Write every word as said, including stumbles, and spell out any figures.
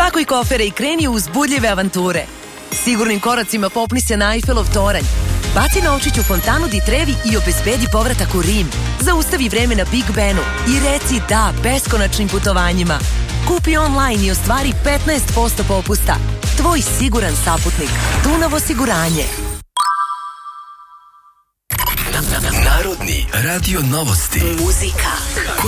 Spakuj kofere i kreni u uzbudljive avanture. Sigurnim koracima popni se na Eiffelov toranj. Baci novčić u fontanu di Trevi i obezbedi povratak u Rim. Zaustavi vreme na Big Benu i reci da beskonačnim putovanjima. Kupi online i ostvari petnaest posto popusta. Tvoj siguran saputnik. Dunav osiguranje. Narodni radio novosti. Muzika.